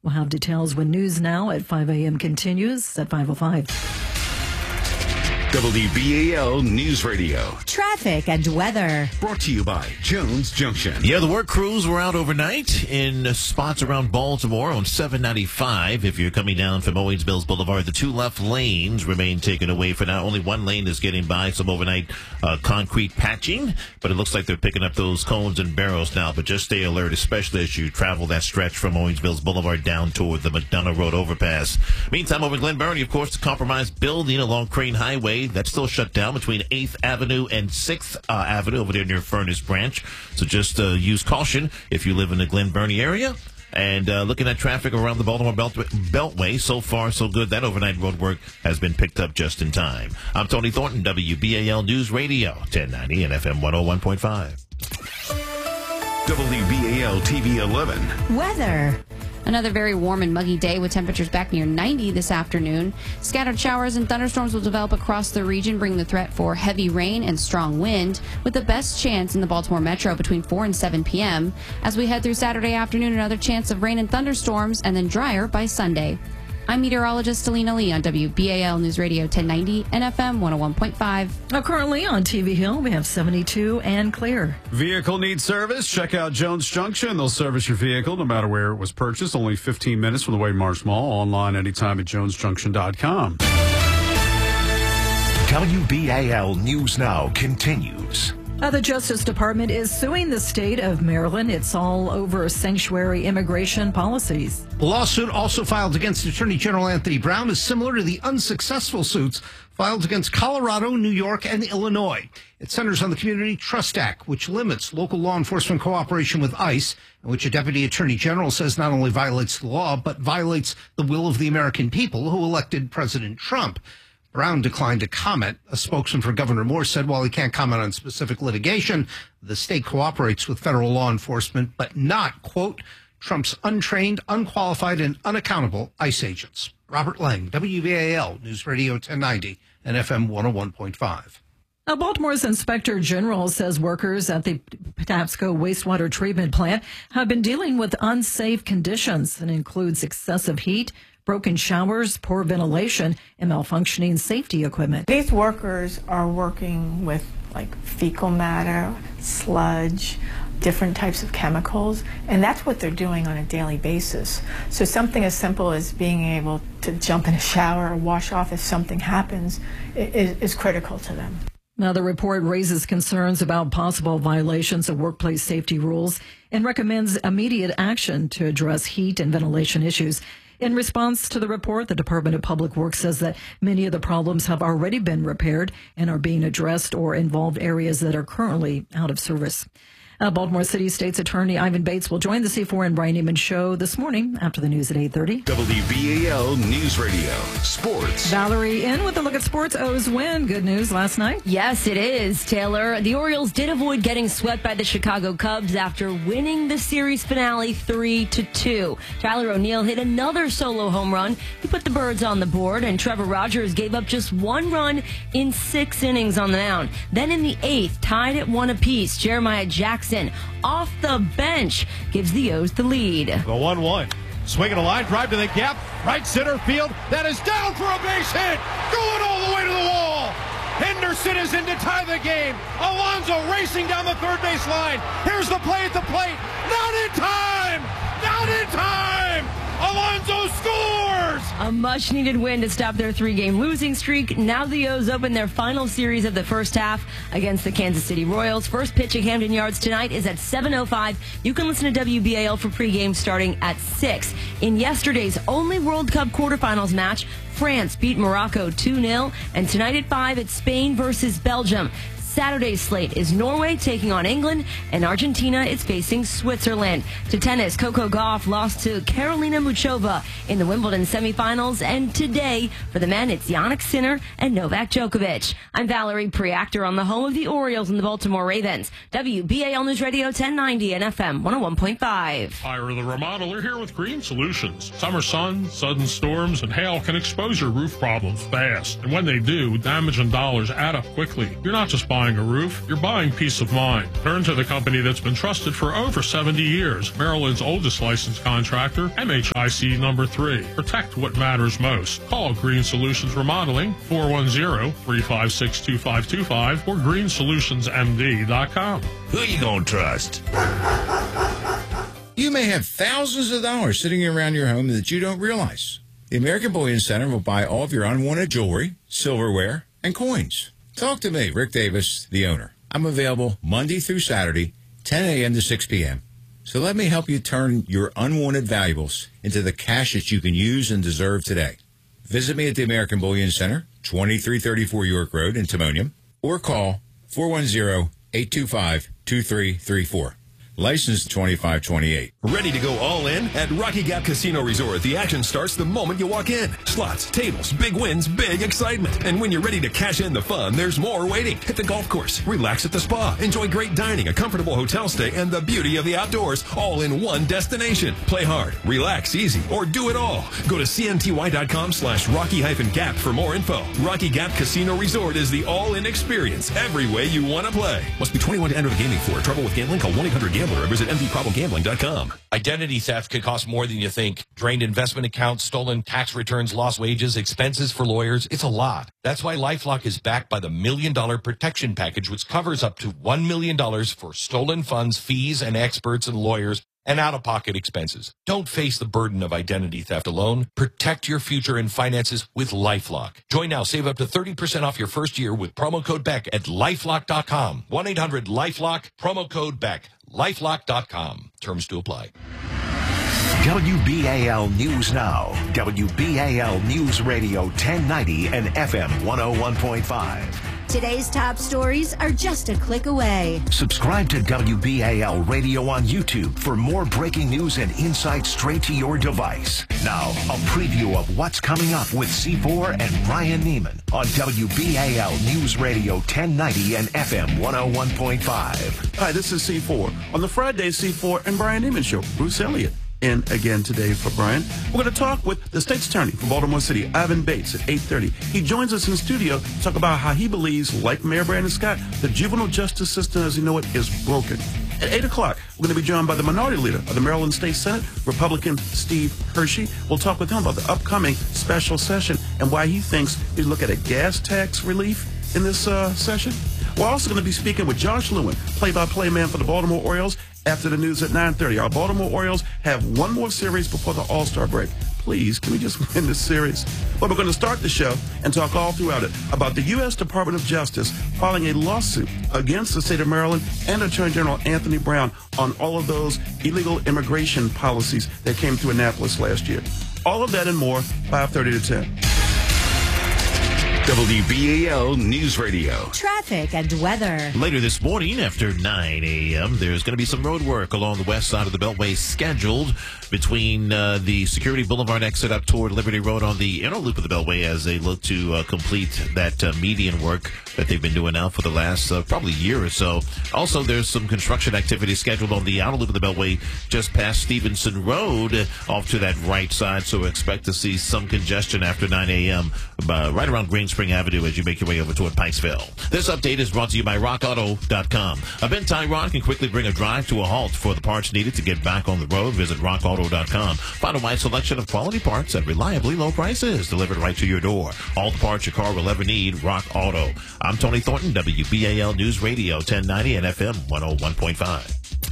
We'll have details when News Now at 5 a.m. continues at 5:05. WBAL News Radio. Traffic and weather. Brought to you by Jones Junction. Yeah, the work crews were out overnight in spots around Baltimore on 795. If you're coming down from Owings Mills Boulevard, the two left lanes remain taken away for now. Only one lane is getting by some overnight concrete patching, but it looks like they're picking up those cones and barrels now. But just stay alert, especially as you travel that stretch from Owings Mills Boulevard down toward the McDonough Road overpass. Meantime, over in Glen Burnie, of course, the compromised building along Crane Highway, that's still shut down between 8th Avenue and 6th Avenue over there near Furnace Branch. So just use caution if you live in the Glen Burnie area. And looking at traffic around the Baltimore Beltway, so far so good. That overnight road work has been picked up just in time. I'm Tony Thornton, WBAL News Radio, 1090 and FM 101.5. WBAL TV 11. Weather. Another very warm and muggy day with temperatures back near 90 this afternoon. Scattered showers and thunderstorms will develop across the region, bringing the threat for heavy rain and strong wind, with the best chance in the Baltimore metro between 4 and 7 p.m. As we head through Saturday afternoon, another chance of rain and thunderstorms, and then drier by Sunday. I'm meteorologist Selena Lee on WBAL News Radio 1090 and FM 101.5. Now, currently on TV Hill, we have 72 and clear. Vehicle needs service? Check out Jones Junction. They'll service your vehicle no matter where it was purchased. Only 15 minutes from the Wade Marsh Mall. Online anytime at jonesjunction.com. WBAL News Now continues. The Justice Department is suing the state of Maryland. It's all over sanctuary immigration policies. The lawsuit also filed against Attorney General Anthony Brown is similar to the unsuccessful suits filed against Colorado, New York, and Illinois. It centers on the Community Trust Act, which limits local law enforcement cooperation with ICE, and which a deputy attorney general says not only violates the law, but violates the will of the American people who elected President Trump. Brown declined to comment. A spokesman for Governor Moore said while he can't comment on specific litigation, the state cooperates with federal law enforcement, but not, quote, Trump's untrained, unqualified, and unaccountable ICE agents. Robert Lang, WBAL News Radio 1090 and FM 101.5. Now, Baltimore's Inspector General says workers at the Patapsco wastewater treatment plant have been dealing with unsafe conditions that includes excessive heat, broken showers, poor ventilation, and malfunctioning safety equipment. These workers are working with like fecal matter, sludge, different types of chemicals, and that's what they're doing on a daily basis. So something as simple as being able to jump in a shower or wash off if something happens is critical to them. Now, the report raises concerns about possible violations of workplace safety rules and recommends immediate action to address heat and ventilation issues. In response to the report, the Department of Public Works says that many of the problems have already been repaired and are being addressed or involve areas that are currently out of service. Baltimore City State's Attorney Ivan Bates will join the C4 and Brian Neiman show this morning after the news at 8:30. WBAL News Radio Sports. Valerie in with a look at sports. O's win. Good news last night. Yes, it is, Taylor. The Orioles did avoid getting swept by the Chicago Cubs after winning the series finale 3-2. Tyler O'Neill hit another solo home run. He put the Birds on the board, and Trevor Rogers gave up just one run in 6 innings on the mound. Then in the 8th, tied at 1 apiece, Jeremiah Jackson off the bench gives the O's the lead. The 1-1. Swinging a line drive to the gap. Right center field. That is down for a base hit. Going all the way to the wall. Henderson is in to tie the game. Alonso racing down the third base line. Here's the play at the plate. Not in time. Not in time. Alonso scores! A much-needed win to stop their 3-game losing streak. Now the O's open their final series of the first half against the Kansas City Royals. First pitch at Camden Yards tonight is at 7:05. You can listen to WBAL for pregame starting at 6. In yesterday's only World Cup quarterfinals match, France beat Morocco 2-0. And tonight at 5, it's Spain versus Belgium. Saturday's slate is Norway taking on England, and Argentina is facing Switzerland. To tennis, Coco Gauff lost to Karolina Muchova in the Wimbledon semifinals, and today, for the men, it's Jannik Sinner and Novak Djokovic. I'm Valerie Preactor on the home of the Orioles and the Baltimore Ravens. WBAL News Radio 1090 and FM 101.5. Ira the Remodeler here with Green Solutions. Summer sun, sudden storms, and hail can expose your roof problems fast. And when they do, damage and dollars add up quickly. You're not just buying buying a roof, you're buying peace of mind. Turn to the company that's been trusted for over 70 years, Maryland's oldest licensed contractor, MHIC number 3. Protect what matters most. Call Green Solutions Remodeling, 410-356-2525 or greensolutionsmd.com. Who you gonna trust? You may have thousands of dollars sitting around your home that you don't realize. The American Bullion Center will buy all of your unwanted jewelry, silverware, and coins. Talk to me, Rick Davis, the owner. I'm available Monday through Saturday, 10 a.m. to 6 p.m. So let me help you turn your unwanted valuables into the cash that you can use and deserve today. Visit me at the American Bullion Center, 2334 York Road in Timonium, or call 410-825-2334. License 2528. Ready to go all in? At Rocky Gap Casino Resort, the action starts the moment you walk in. Slots, tables, big wins, big excitement. And when you're ready to cash in the fun, there's more waiting. Hit the golf course, relax at the spa, enjoy great dining, a comfortable hotel stay, and the beauty of the outdoors, all in one destination. Play hard, relax easy, or do it all. Go to cnty.com/Rocky-Gap for more info. Rocky Gap Casino Resort is the all-in experience every way you want to play. Must be 21 to enter the gaming floor. Trouble with gambling? Call 1-800-GAMBLER or visit mdproblemgambling.com. Identity theft could cost more than you think. Drained investment accounts, stolen tax returns, lost wages, expenses for lawyers. It's a lot. That's why LifeLock is backed by the $1 Million Protection Package, which covers up to $1 million for stolen funds, fees, and experts and lawyers, and out-of-pocket expenses. Don't face the burden of identity theft alone. Protect your future and finances with LifeLock. Join now. Save up to 30% off your first year with promo code BECK at LifeLock.com. 1-800-LifeLock, promo code BECK. LifeLock.com. Terms to apply. WBAL News Now. WBAL News Radio 1090 and FM 101.5. Today's top stories are just a click away. Subscribe to WBAL Radio on YouTube for more breaking news and insights straight to your device. Now, a preview of what's coming up with C4 and Brian Neiman on WBAL News Radio 1090 and FM 101.5. Hi, this is C4. On the Friday C4 and Brian Neiman Show, Bruce Elliott. And again today for Brian, we're going to talk with the state's attorney from Baltimore City, Ivan Bates, at 8:30. He joins us in the studio to talk about how he believes, like Mayor Brandon Scott, the juvenile justice system as you know it is broken. At 8 o'clock, we're going to be joined by the minority leader of the Maryland State Senate, Republican Steve Hershey. We'll talk with him about the upcoming special session and why he thinks we look at a gas tax relief in this session. We're also going to be speaking with Josh Lewin, play-by-play man for the Baltimore Orioles, after the news at 9:30. Our Baltimore Orioles have one more series before the All-Star break. Please, can we just win this series? But we're going to start the show and talk all throughout it about the U.S. Department of Justice filing a lawsuit against the state of Maryland and Attorney General Anthony Brown on all of those illegal immigration policies that came through Annapolis last year. All of that and more, 5:30 to 10. WBAL News Radio. Traffic and weather. Later this morning after 9 a.m., there's going to be some road work along the west side of the Beltway scheduled between the Security Boulevard exit up toward Liberty Road on the inner loop of the Beltway as they look to complete that median work that they've been doing now for the last probably year or so. Also, there's some construction activity scheduled on the outer loop of the Beltway just past Stevenson Road off to that right side, so expect to see some congestion after 9 a.m. Right around Green Spring Avenue as you make your way over toward Pikesville. This update is brought to you by RockAuto.com. A bent Tyrod can quickly bring a drive to a halt for the parts needed to get back on the road. Visit RockAuto.com. Find a wide selection of quality parts at reliably low prices delivered right to your door. All the parts your car will ever need, Rock Auto. I'm Tony Thornton, WBAL News Radio 1090 and FM 101.5.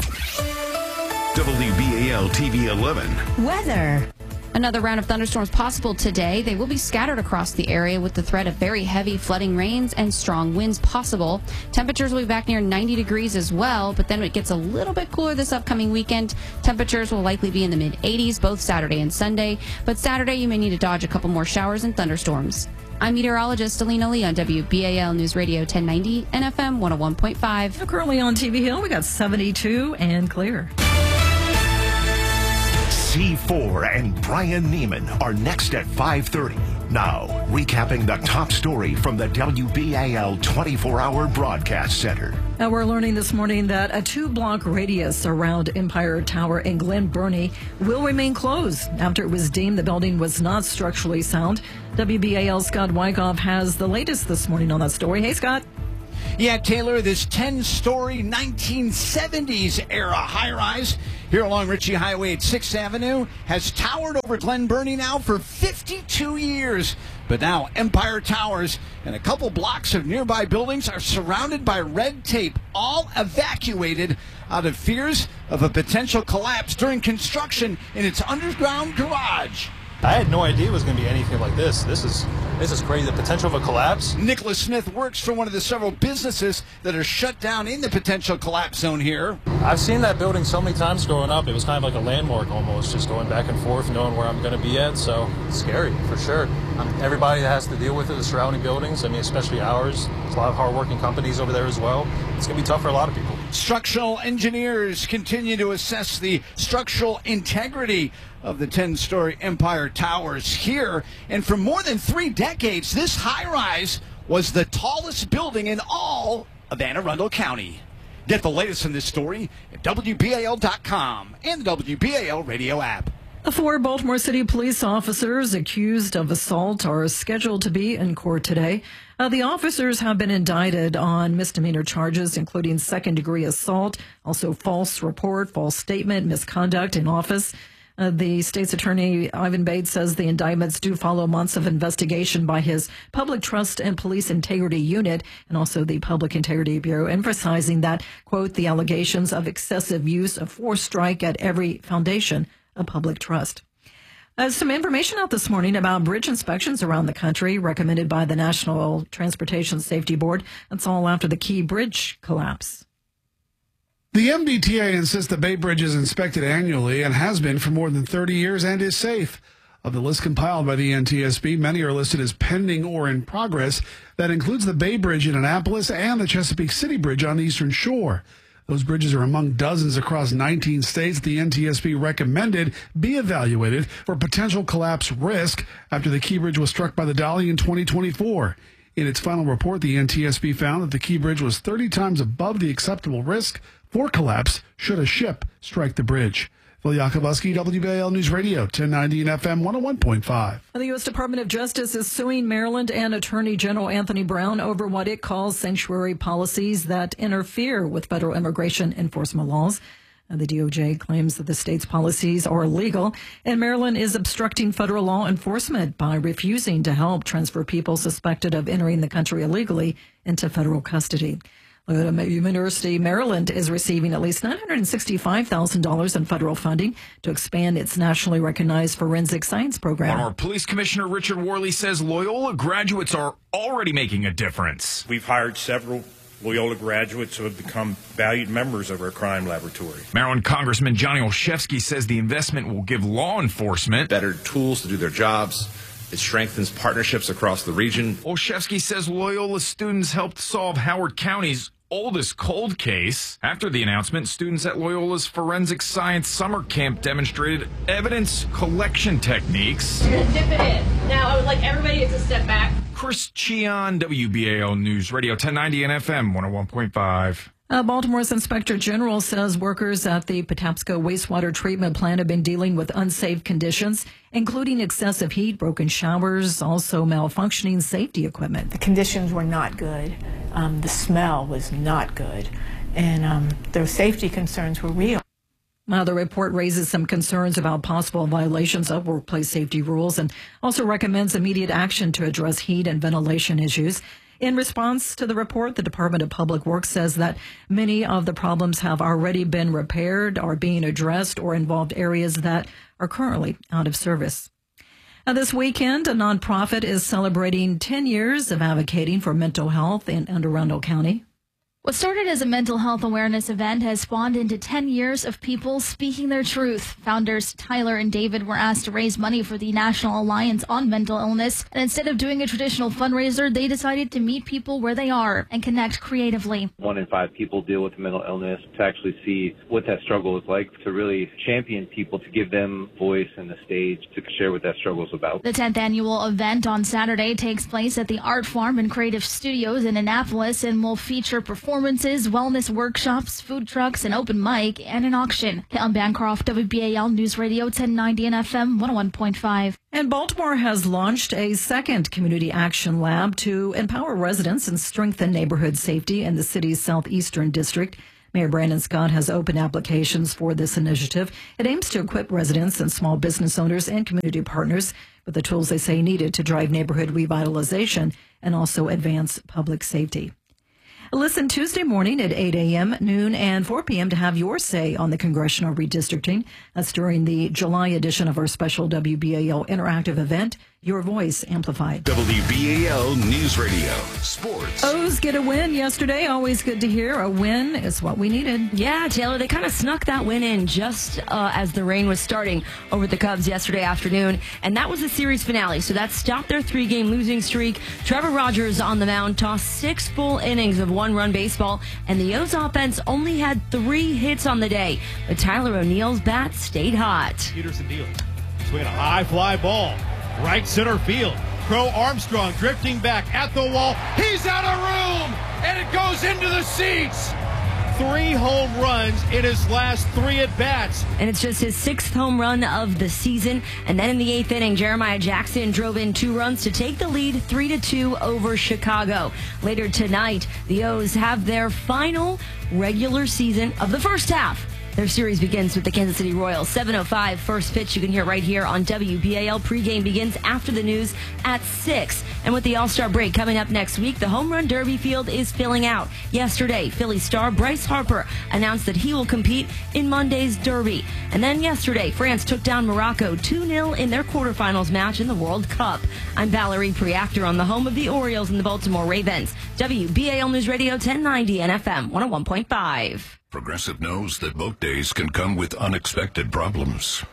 WBAL TV 11. Weather. Another round of thunderstorms possible today. They will be scattered across the area with the threat of very heavy flooding rains and strong winds possible. Temperatures will be back near 90 degrees as well, but then it gets a little bit cooler this upcoming weekend. Temperatures will likely be in the mid-80s both Saturday and Sunday, but Saturday you may need to dodge a couple more showers and thunderstorms. I'm meteorologist Alina Lee on WBAL News Radio 1090 and FM 101.5. Currently on TV Hill, we got 72 and clear. C4 and Brian Neiman are next at 5:30. Now, recapping the top story from the WBAL 24-hour broadcast center. Now we're learning this morning that a 2-block radius around Empire Tower in Glen Burnie will remain closed after it was deemed the building was not structurally sound. WBAL's Scott Wyckoff has the latest this morning on that story. Hey, Scott. Yeah, Taylor, this 10-story 1970s era high-rise here along Ritchie Highway at 6th Avenue has towered over Glen Burnie now for 52 years. But now Empire Towers and a couple blocks of nearby buildings are surrounded by red tape, all evacuated out of fears of a potential collapse during construction in its underground garage. I had no idea it was going to be anything like this. This is crazy. The potential of a collapse. Nicholas Smith works for one of the several businesses that are shut down in the potential collapse zone here. I've seen that building so many times growing up. It was kind of like a landmark almost, just going back and forth, knowing where I'm going to be at. So it's scary, for sure. Everybody that has to deal with it, the surrounding buildings, I mean, especially ours. There's a lot of hardworking companies over there as well. It's going to be tough for a lot of people. Structural engineers continue to assess the structural integrity of the 10-story Empire Towers here. And for more than 3 decades, this high-rise was the tallest building in all of Anne Arundel County. Get the latest on this story at WBAL.com and the WBAL radio app. 4 Baltimore City police officers accused of assault are scheduled to be in court today. The officers have been indicted on misdemeanor charges, including second-degree assault, also false report, false statement, misconduct in office. The state's attorney, Ivan Bates, says the indictments do follow months of investigation by his Public Trust and Police Integrity Unit and also the Public Integrity Bureau, emphasizing that, quote, the allegations of excessive use of force strike at every foundation of public trust. Some information out this morning about bridge inspections around the country recommended by the National Transportation Safety Board. That's all after the Key Bridge collapse. The MBTA insists the Bay Bridge is inspected annually and has been for more than 30 years and is safe. Of the list compiled by the NTSB, many are listed as pending or in progress. That includes the Bay Bridge in Annapolis and the Chesapeake City Bridge on the Eastern Shore. Those bridges are among dozens across 19 states the NTSB recommended be evaluated for potential collapse risk after the Key Bridge was struck by the Dolly in 2024. In its final report, the NTSB found that the Key Bridge was 30 times above the acceptable risk for collapse should a ship strike the bridge. Phil Yakovsky, WBAL News Radio, 1090 and FM 101.5. The U.S. Department of Justice is suing Maryland and Attorney General Anthony Brown over what it calls sanctuary policies that interfere with federal immigration enforcement laws. The DOJ claims that the state's policies are illegal, and Maryland is obstructing federal law enforcement by refusing to help transfer people suspected of entering the country illegally into federal custody. University of Maryland is receiving at least $965,000 in federal funding to expand its nationally recognized forensic science program. Our Police Commissioner Richard Worley says Loyola graduates are already making a difference. We've hired several Loyola graduates who have become valued members of our crime laboratory. Maryland Congressman Johnny Olszewski says the investment will give law enforcement better tools to do their jobs. It strengthens partnerships across the region. Olszewski says Loyola students helped solve Howard County's oldest cold case. After the announcement, students at Loyola's Forensic Science Summer Camp demonstrated evidence collection techniques. You're gonna dip it in. Now, I would like everybody to step back. Chris Cheon, WBAL News Radio 1090 and FM 101.5. Baltimore's Inspector General says workers at the Patapsco wastewater treatment plant have been dealing with unsafe conditions, including excessive heat, broken showers, also malfunctioning safety equipment. The conditions were not good. The smell was not good. And the safety concerns were real. The report raises some concerns about possible violations of workplace safety rules and also recommends immediate action to address heat and ventilation issues. In response to the report, the Department of Public Works says that many of the problems have already been repaired, are being addressed, or involved areas that are currently out of service. Now, this weekend, a nonprofit is celebrating 10 years of advocating for mental health in Anne Arundel County. What started as a mental health awareness event has spawned into 10 years of people speaking their truth. Founders Tyler and David were asked to raise money for the National Alliance on Mental Illness, and instead of doing a traditional fundraiser, they decided to meet people where they are and connect creatively. 1 in 5 people deal with mental illness. To actually see what that struggle is like, to really champion people, to give them voice and the stage to share what that struggle is about. The 10th annual event on Saturday takes place at the Art Farm and Creative Studios in Annapolis and will feature performances performances, wellness workshops, food trucks, an open mic, and an auction. Caitlin Bancroft, WBAL News Radio 1090 and FM 101.5. And Baltimore has launched a second community action lab to empower residents and strengthen neighborhood safety in the city's southeastern district. Mayor Brandon Scott has opened applications for this initiative. It aims to equip residents and small business owners and community partners with the tools they say needed to drive neighborhood revitalization and also advance public safety. Listen Tuesday morning at 8 a.m., noon, and 4 p.m. to have your say on the congressional redistricting. That's during the July edition of our special WBAL interactive event, Your Voice Amplified. WBAL News Radio. Sports. O's get a win yesterday. Always good to hear. A win is what we needed. Yeah, Taylor, they kind of snuck that win in just as the rain was starting over the Cubs yesterday afternoon. And that was the series finale. So that stopped their 3-game losing streak. Trevor Rogers on the mound tossed 6 full innings of 1-run baseball. And the O's offense only had 3 hits on the day. But Tyler O'Neill's bat stayed hot. Peterson dealing. Swinging a high fly ball. Right center field. Crow Armstrong drifting back at the wall. He's out of room, and it goes into the seats. 3 home runs in his last 3 at-bats. And it's just his 6th home run of the season. And then in the 8th inning, Jeremiah Jackson drove in 2 runs to take the lead 3-2 over Chicago. Later tonight, the O's have their final regular season of the first half. Their series begins with the Kansas City Royals. 7:05 first pitch you can hear right here on WBAL. Pregame begins after the news at 6. And with the All-Star break coming up next week, the Home Run Derby field is filling out. Yesterday, Philly star Bryce Harper announced that he will compete in Monday's Derby. And then yesterday, France took down Morocco 2-0 in their quarterfinals match in the World Cup. I'm Valerie Preactor on the home of the Orioles and the Baltimore Ravens. WBAL News Radio 1090 and FM 101.5. Progressive knows that boat days can come with unexpected problems.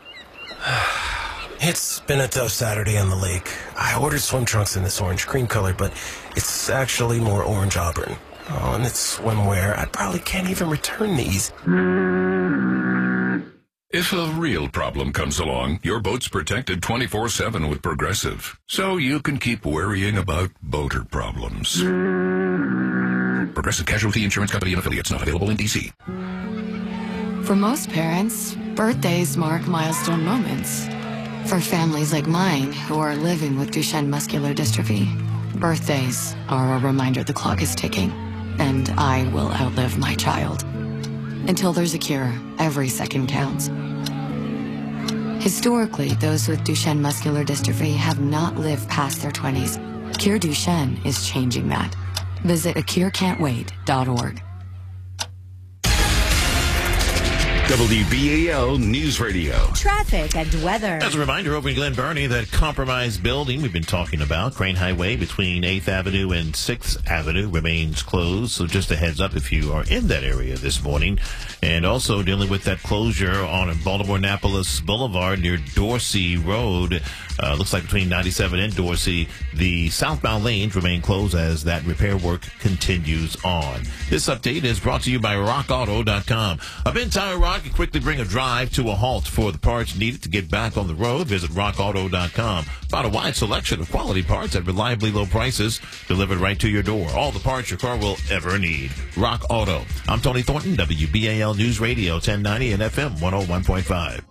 It's been a tough Saturday on the lake. I ordered swim trunks in this orange cream color, but it's actually more orange auburn. Oh, and it's swimwear. I probably can't even return these. If a real problem comes along, your boat's protected 24/7 with Progressive. So you can keep worrying about boater problems. Progressive Casualty Insurance Company and Affiliates, not available in D.C. For most parents, birthdays mark milestone moments. For families like mine who are living with Duchenne muscular dystrophy, birthdays are a reminder the clock is ticking, and I will outlive my child. Until there's a cure, every second counts. Historically, those with Duchenne muscular dystrophy have not lived past their 20s. Cure Duchenne is changing that. Visit acurecan'twait.org. WBAL News Radio. Traffic and weather. As a reminder, over in Glen Burnie, that compromised building we've been talking about, Crane Highway between 8th Avenue and 6th Avenue, remains closed. So just a heads up if you are in that area this morning. And also dealing with that closure on Baltimore-Annapolis Boulevard near Dorsey Road. Looks like between 97 and Dorsey, the southbound lanes remain closed as that repair work continues on. This update is brought to you by RockAuto.com. A mid-tire rock can quickly bring a drive to a halt. For the parts needed to get back on the road, visit RockAuto.com. Found a wide selection of quality parts at reliably low prices, delivered right to your door. All the parts your car will ever need. Rock Auto. I'm Tony Thornton, WBAL News Radio 1090 and FM 101.5.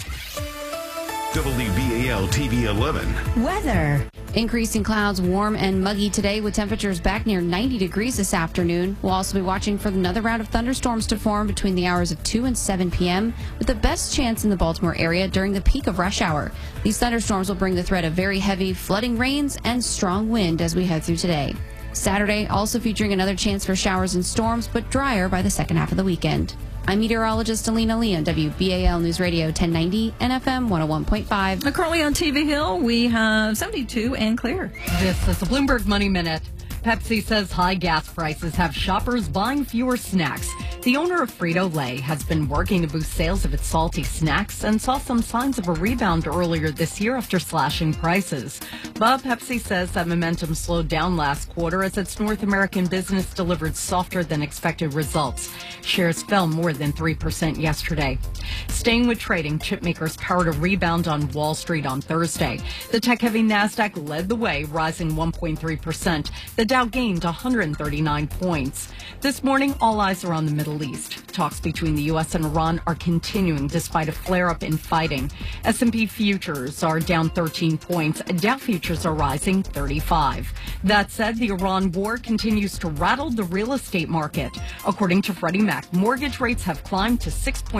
WBAL TV 11. Weather. Increasing clouds, warm and muggy today with temperatures back near 90 degrees this afternoon. We'll also be watching for another round of thunderstorms to form between the hours of 2 and 7 p.m. with the best chance in the Baltimore area during the peak of rush hour. These thunderstorms will bring the threat of very heavy flooding rains and strong wind as we head through today. Saturday also featuring another chance for showers and storms, but drier by the second half of the weekend. I'm meteorologist Alina Lee on WBAL News Radio 1090 and FM 101.5. Currently on TV Hill, we have 72 and clear. This is the Bloomberg Money Minute. Pepsi says high gas prices have shoppers buying fewer snacks. The owner of Frito-Lay has been working to boost sales of its salty snacks and saw some signs of a rebound earlier this year after slashing prices. But Pepsi says that momentum slowed down last quarter as its North American business delivered softer than expected results. Shares fell more than 3% yesterday. Staying with trading, chipmakers powered a rebound on Wall Street on Thursday. The tech-heavy NASDAQ led the way, rising 1.3%. The Dow gained 139 points. This morning, all eyes are on the Middle East. Talks between the U.S. and Iran are continuing despite a flare-up in fighting. S&P futures are down 13 points. Dow futures are rising 35. That said, the Iran war continues to rattle the real estate market. According to Freddie Mac, mortgage rates have climbed to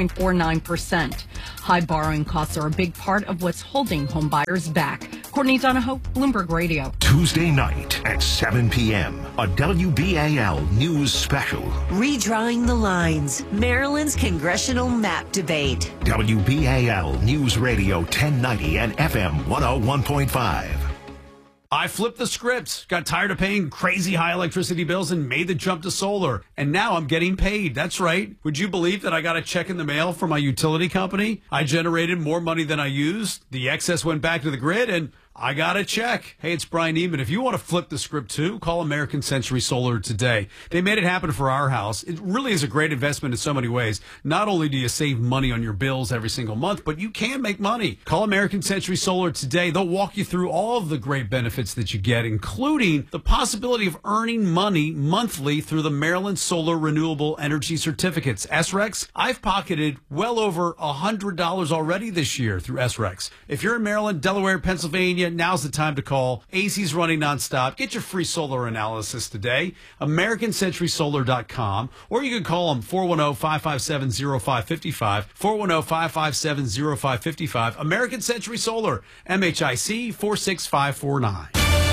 6.49%. High borrowing costs are a big part of what's holding home buyers back. Courtney Donahoe, Bloomberg Radio. Tuesday night at 7 p.m. a WBAL News Special. Redrawing the lines. Maryland's congressional map debate. WBAL News Radio 1090 and FM 101.5. I flipped the script, got tired of paying crazy high electricity bills and made the jump to solar. And now I'm getting paid. That's right. Would you believe that I got a check in the mail from my utility company? I generated more money than I used. The excess went back to the grid and I got a check. Hey, it's Brian Neiman. If you want to flip the script too, call American Century Solar today. They made it happen for our house. It really is a great investment in so many ways. Not only do you save money on your bills every single month, but you can make money. Call American Century Solar today. They'll walk you through all of the great benefits that you get, including the possibility of earning money monthly through the Maryland Solar Renewable Energy Certificates. SRECs, I've pocketed well over $100 already this year through SRECs. If you're in Maryland, Delaware, Pennsylvania, now's the time to call. AZ's running nonstop. Get your free solar analysis today. AmericanCenturySolar.com. Or you can call them 410-557-0555. 410-557-0555. American Century Solar. MHIC 46549.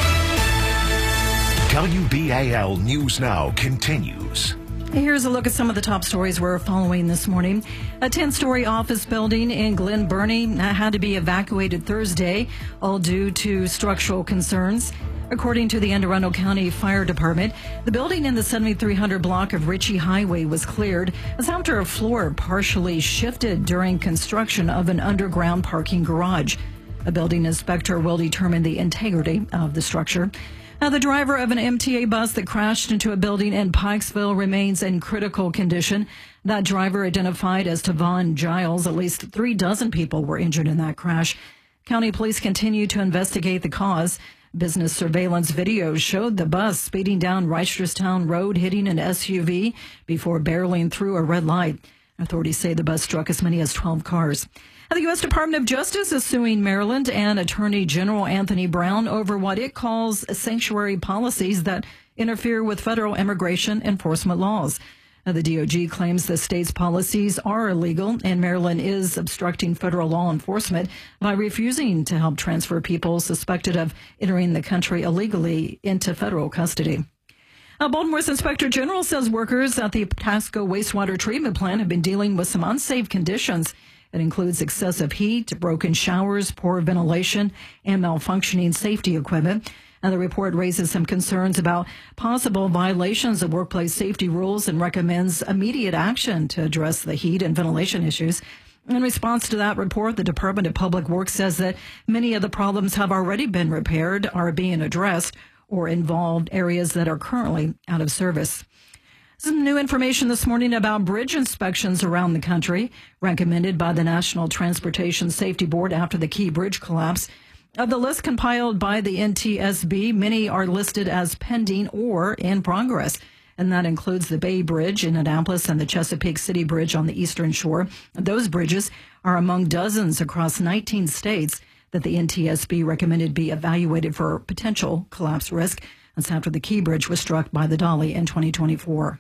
WBAL News Now continues. Here's a look at some of the top stories we're following this morning. A 10-story office building in Glen Burnie had to be evacuated Thursday, all due to structural concerns. According to the Anne Arundel County Fire Department, the building in the 7300 block of Ritchie Highway was cleared as after a floor partially shifted during construction of an underground parking garage. A building inspector will determine the integrity of the structure. Now, the driver of an MTA bus that crashed into a building in Pikesville remains in critical condition. That driver, identified as Tavon Giles, at least 36 people were injured in that crash. County police continue to investigate the cause. Business surveillance videos showed the bus speeding down Reisterstown Road, hitting an SUV before barreling through a red light. Authorities say the bus struck as many as 12 cars. The U.S. Department of Justice is suing Maryland and Attorney General Anthony Brown over what it calls sanctuary policies that interfere with federal immigration enforcement laws. The DOJ claims the state's policies are illegal, and Maryland is obstructing federal law enforcement by refusing to help transfer people suspected of entering the country illegally into federal custody. Baltimore's Inspector General says workers at the Pasco wastewater treatment plant have been dealing with some unsafe conditions. It includes excessive heat, broken showers, poor ventilation, and malfunctioning safety equipment. And the report raises some concerns about possible violations of workplace safety rules and recommends immediate action to address the heat and ventilation issues. In response to that report, the Department of Public Works says that many of the problems have already been repaired, are being addressed, or involved areas that are currently out of service. Some new information this morning about bridge inspections around the country, recommended by the National Transportation Safety Board after the Key Bridge collapse. Of the list compiled by the NTSB, many are listed as pending or in progress, and that includes the Bay Bridge in Annapolis and the Chesapeake City Bridge on the Eastern Shore. Those bridges are among dozens across 19 states that the NTSB recommended be evaluated for potential collapse risk. That's after the Key Bridge was struck by the Dolly in 2024.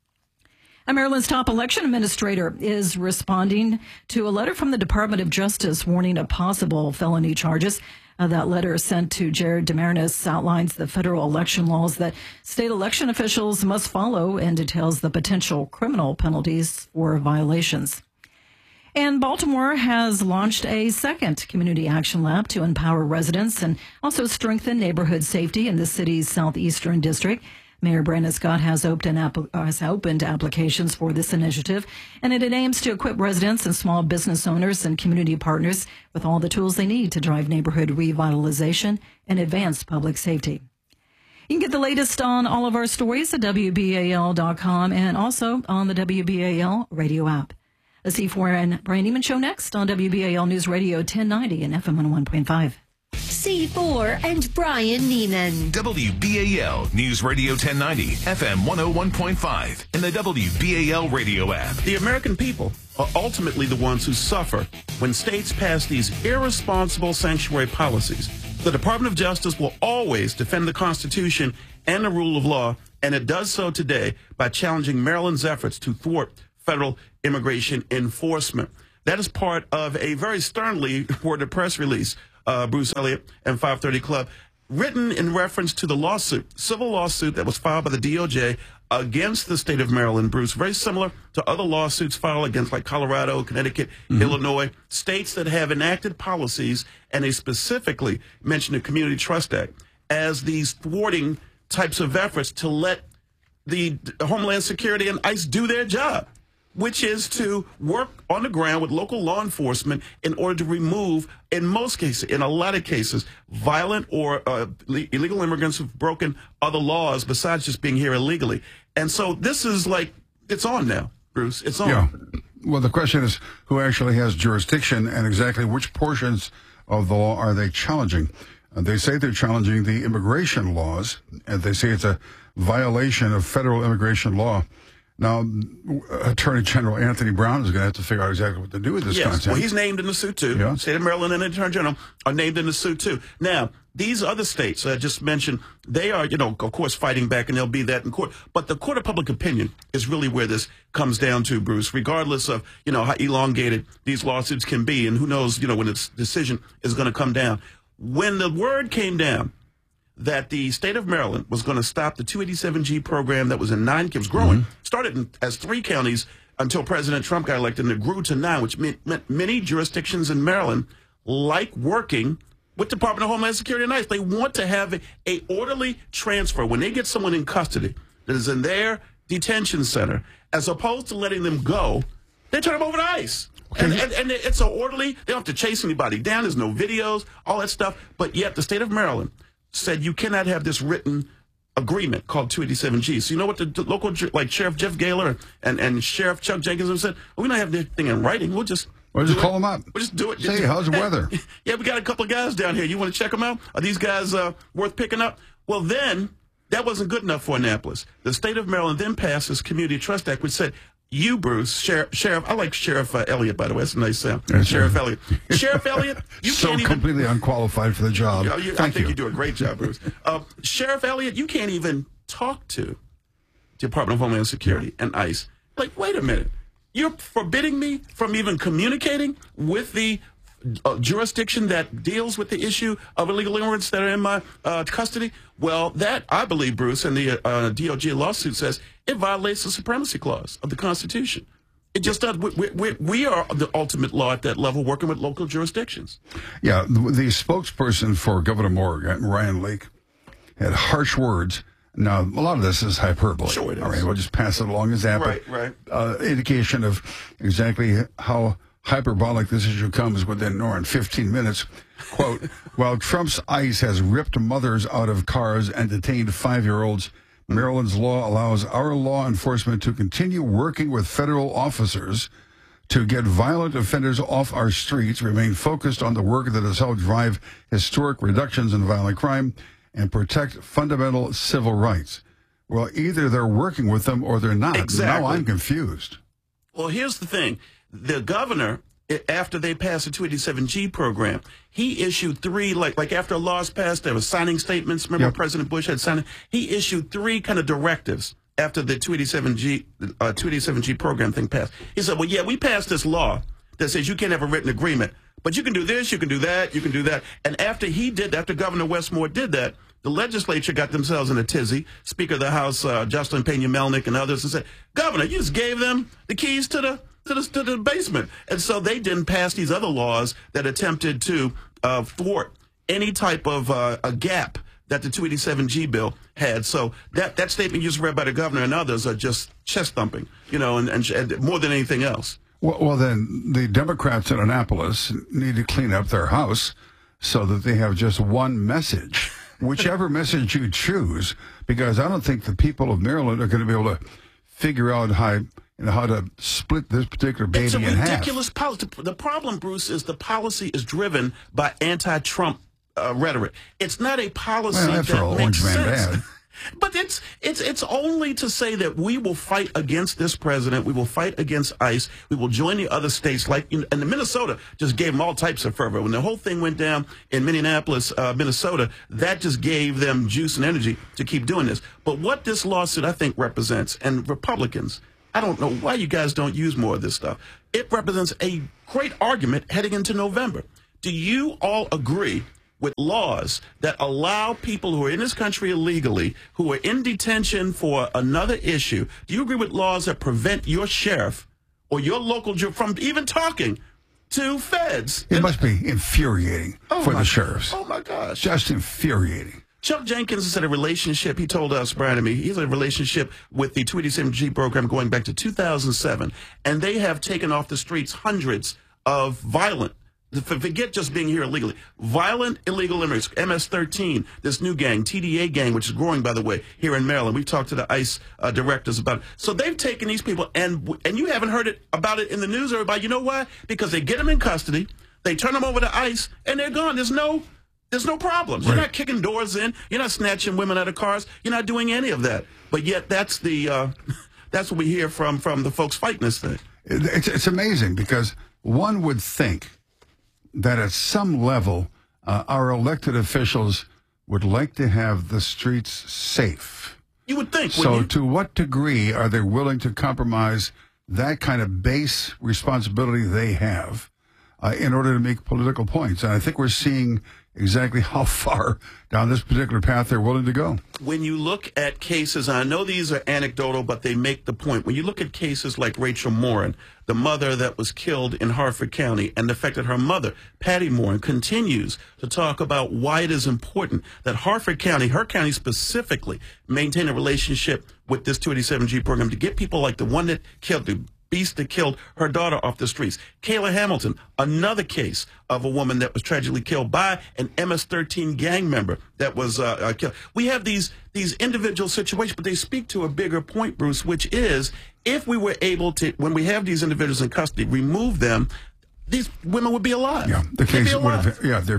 Maryland's top election administrator is responding to a letter from the Department of Justice warning of possible felony charges. That letter sent to Jared Demarinis outlines the federal election laws that state election officials must follow and details the potential criminal penalties for violations. And Baltimore has launched a second community action lab to empower residents and also strengthen neighborhood safety in the city's southeastern district. Mayor Brandon Scott has opened applications for this initiative, and it aims to equip residents and small business owners and community partners with all the tools they need to drive neighborhood revitalization and advance public safety. You can get the latest on all of our stories at WBAL.com and also on the WBAL radio app. The C4 and Brian Neiman Show next on WBAL News Radio 1090 and FM 101.5. C4 and Brian Neiman. WBAL News Radio 1090, FM 101.5, and the WBAL radio app. The American people are ultimately the ones who suffer when states pass these irresponsible sanctuary policies. The Department of Justice will always defend the Constitution and the rule of law, and it does so today by challenging Maryland's efforts to thwart federal immigration enforcement. That is part of a very sternly worded press release, Bruce Elliott and 530 Club, written in reference to the lawsuit, civil lawsuit that was filed by the DOJ against the state of Maryland, Bruce, very similar to other lawsuits filed against like Colorado, Connecticut, Illinois, states that have enacted policies, and they specifically mentioned the Community Trust Act as these thwarting types of efforts to let the Homeland Security and ICE do their job, which is to work on the ground with local law enforcement in order to remove, in most cases, in a lot of cases, violent or illegal immigrants who've broken other laws besides just being here illegally. And so this is like, it's on now, Bruce. It's on. Yeah. Well, the question is who actually has jurisdiction and exactly which portions of the law are they challenging? They say they're challenging the immigration laws, and they say it's a violation of federal immigration law. Now, Attorney General Anthony Brown is going to have to figure out exactly what to do with this content. Well, he's named in the suit, too. Yeah. State of Maryland and the Attorney General are named in the suit, too. Now, these other states I just mentioned, they are, of course, fighting back, and there'll be that in court. But the court of public opinion is really where this comes down to, Bruce, regardless of, how elongated these lawsuits can be, and who knows, when its decision is going to come down. When the word came down that the state of Maryland was going to stop the 287G program that was in 9 counties, growing, started as 3 counties until President Trump got elected, and it grew to 9, which meant many jurisdictions in Maryland like working with the Department of Homeland Security and ICE. They want to have a orderly transfer. When they get someone in custody that is in their detention center, as opposed to letting them go, they turn them over to ICE. And it's so orderly. They don't have to chase anybody down. There's no videos, all that stuff. But yet the state of Maryland said you cannot have this written agreement called 287G. So you know what the local, like Sheriff Jeff Gaylor and Sheriff Chuck Jenkins have said? Well, we don't have this thing in writing. We'll just call them up. We'll just do it. Say, how's the weather? Yeah, we got a couple of guys down here. You want to check them out? Are these guys worth picking up? Well, then that wasn't good enough for Annapolis. The state of Maryland then passed this Community Trust Act, which said, you, Bruce, Sheriff, I like Sheriff Elliott, by the way. That's a nice sound. Sheriff Elliott. Sheriff Elliott, you so can't even... completely unqualified for the job. I think you do a great job, Bruce. Sheriff Elliott, you can't even talk to the Department of Homeland Security and ICE. Like, wait a minute. You're forbidding me from even communicating with the jurisdiction that deals with the issue of illegal immigrants that are in my custody? Well, that, I believe, Bruce, and the DOJ lawsuit says it violates the supremacy clause of the Constitution. It just does. We are the ultimate law at that level, working with local jurisdictions. Yeah, the spokesperson for Governor Moore, Ryan Lake, had harsh words. Now, a lot of this is hyperbole. Sure it is. All right, we'll just pass it along as that. Right. Indication of exactly how hyperbolic this issue comes within 15 minutes. Quote, while Trump's ICE has ripped mothers out of cars and detained 5-year-olds, Maryland's law allows our law enforcement to continue working with federal officers to get violent offenders off our streets, remain focused on the work that has helped drive historic reductions in violent crime, and protect fundamental civil rights. Well, either they're working with them or they're not. Exactly. Now I'm confused. Well, here's the thing. The governor, after they passed the 287G program, he issued 3, like after a law's passed, there was signing statements. Remember President Bush had signed it? He issued 3 kind of directives after the 287G program thing passed. He said, well, yeah, we passed this law that says you can't have a written agreement, but you can do this, you can do that, you can do that. And after Governor Westmore did that, the legislature got themselves in a tizzy. Speaker of the House, Jocelyn Pena-Melnick and others, and said, Governor, you just gave them the keys to the basement. And so they didn't pass these other laws that attempted to thwart any type of a gap that the 287G bill had. So that statement you just read by the governor and others are just chest thumping, you know, and more than anything else. Well, then the Democrats in Annapolis need to clean up their house so that they have just one message, whichever message you choose, because I don't think the people of Maryland are going to be able to figure out how to split this particular baby in half. It's a ridiculous policy. The problem, Bruce, is the policy is driven by anti-Trump rhetoric. It's not a policy that makes sense. Bad. But it's only to say that we will fight against this president. We will fight against ICE. We will join the other states. And the Minnesota just gave them all types of fervor. When the whole thing went down in Minneapolis, Minnesota, that just gave them juice and energy to keep doing this. But what this lawsuit, I think, represents, and Republicans, I don't know why you guys don't use more of this stuff. It represents a great argument heading into November. Do you all agree with laws that allow people who are in this country illegally, who are in detention for another issue, do you agree with laws that prevent your sheriff or your local from even talking to feds? It must be infuriating for the sheriffs. Oh, my gosh. Just infuriating. Chuck Jenkins has had a relationship, he told us, Brian and me, he's had a relationship with the 287G program going back to 2007, and they have taken off the streets hundreds of violent, forget just being here illegally, violent illegal immigrants, MS-13, this new gang, TDA gang, which is growing, by the way, here in Maryland. We've talked to the ICE directors about it. So they've taken these people, and you haven't heard about it in the news or about, you know why? Because they get them in custody, they turn them over to ICE, and they're gone. There's no problems. Right. You're not kicking doors in. You're not snatching women out of cars. You're not doing any of that. But yet that's what we hear from the folks fighting this thing. It's amazing because one would think that at some level, our elected officials would like to have the streets safe. You would think. So to what degree are they willing to compromise that kind of base responsibility they have in order to make political points? And I think we're seeing exactly how far down this particular path they're willing to go. When you look at cases, I know these are anecdotal, but they make the point. When you look at cases like Rachel Morin, the mother that was killed in Harford County, and the fact that her mother, Patty Morin, continues to talk about why it is important that Harford County, her county specifically, maintain a relationship with this 287G program to get people like the one that killed the beast that killed her daughter off the streets. Kayla Hamilton, another case of a woman that was tragically killed by an MS-13 gang member that was killed. We have these individual situations, but they speak to a bigger point, Bruce, which is if we were able to, when we have these individuals in custody, remove them, these women would be alive. Yeah, the case would have,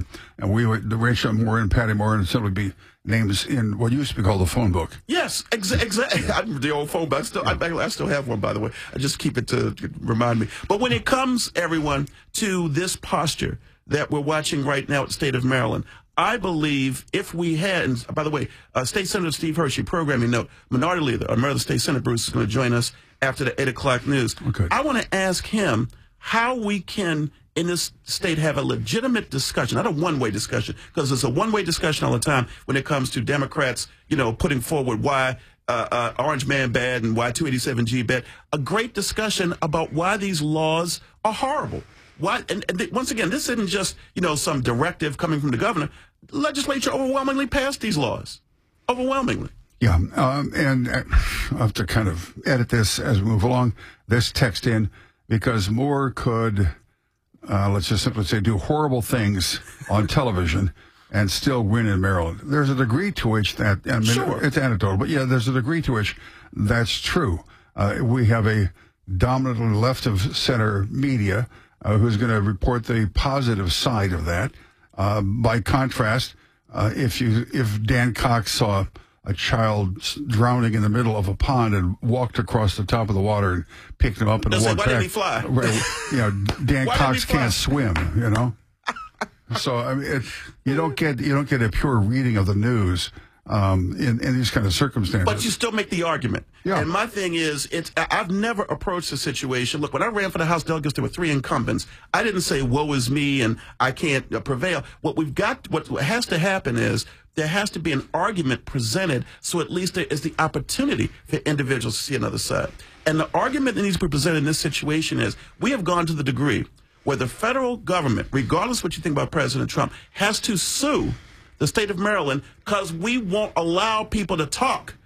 the Rachel Morin, Patty Morin would simply be names in what used to be called the phone book. Yes, exactly. The old phone book. I still have one, by the way. I just keep it to remind me. But when it comes, everyone, to this posture that we're watching right now at the state of Maryland, I believe if we had, and by the way, State Senator Steve Hershey, programming note, Minority Leader, our Maryland State Senate Bruce is going to join us after the 8 o'clock news. Okay. I want to ask him how we can, in this state, have a legitimate discussion, not a one-way discussion, because it's a one-way discussion all the time when it comes to Democrats, putting forward why Orange Man bad and why 287G bad. A great discussion about why these laws are horrible. Why? And once again, this isn't just, some directive coming from the governor. The legislature overwhelmingly passed these laws. Overwhelmingly. Yeah, and I'll have to kind of edit this as we move along, this text in, because Moore could, let's just simply say, do horrible things on television and still win in Maryland. There's a degree to which that, sure, it's anecdotal, but yeah, there's a degree to which that's true. We have a dominantly left of center media who's going to report the positive side of that. By contrast, if Dan Cox saw a child drowning in the middle of a pond and walked across the top of the water and picked him up and walked back. Why didn't he fly? Dan Cox can't swim, So I mean, you don't get a pure reading of the news in these kind of circumstances. But you still make the argument. Yeah. And my thing is, I've never approached the situation. Look, when I ran for the House delegates, there were 3 incumbents. I didn't say, woe is me and I can't prevail. What has to happen is there has to be an argument presented so at least there is the opportunity for individuals to see another side. And the argument that needs to be presented in this situation is we have gone to the degree where the federal government, regardless of what you think about President Trump, has to sue the the state of Maryland, because we won't allow people to talk